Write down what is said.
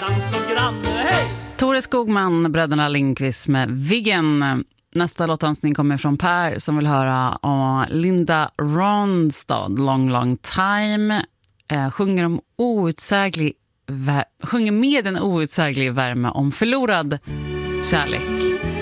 dans och granne, hej! Tore Skogman, bröderna Lindqvist med Viggen. Nästa låtönskning kommer från Per som vill höra om Linda Ronstadt, Long Long Time. Sjunger med en outsäglig värme om förlorad kärlek.